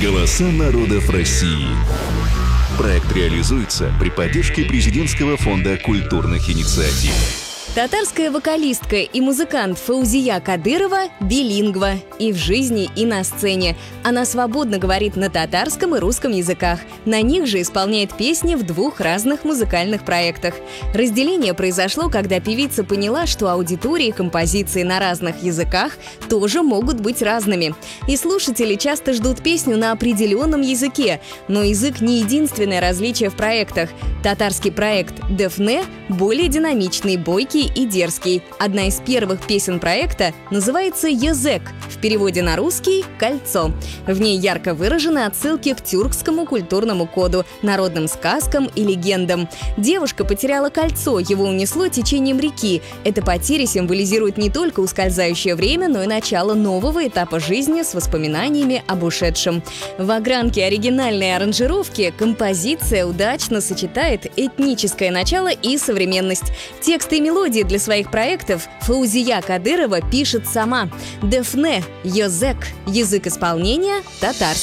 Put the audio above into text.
Голоса народов России. Проект реализуется при поддержке Президентского фонда культурных инициатив. Татарская вокалистка и музыкант Фаузия Кадырова билингва и в жизни, и на сцене. Она свободно говорит на татарском и русском языках. На них же исполняет песни в двух разных музыкальных проектах. Разделение произошло, когда певица поняла, что аудитории композиции на разных языках тоже могут быть разными. И слушатели часто ждут песню на определенном языке. Но язык не единственное различие в проектах. Татарский проект «Дефне» более динамичный, бойкий и дерзкий. Одна из первых песен проекта называется «Язек», в переводе на русский «Кольцо». В ней ярко выражены отсылки к тюркскому культурному коду, народным сказкам и легендам. Девушка потеряла кольцо, его унесло течением реки. Эта потеря символизирует не только ускользающее время, но и начало нового этапа жизни с воспоминаниями об ушедшем. В огранке оригинальной аранжировки композиция удачно сочетает этническое начало и современность. Тексты и мелодии для своих проектов Фаузия Кадырова пишет сама. «Дефне», «Язек», язык исполнения – татарский.